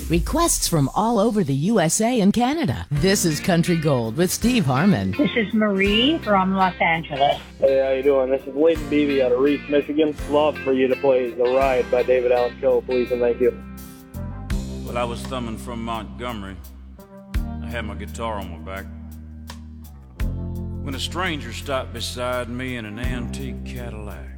Requests from all over the USA and Canada. This is Country Gold with Steve Harmon. This is Marie from Los Angeles. Hey, how you doing? This is Layton Beebe out of Reese, Michigan. Love for you to play The Ride by David Allan Coe, please, and thank you. Well, I was thumbing from Montgomery. I had my guitar on my back when a stranger stopped beside me in an antique Cadillac.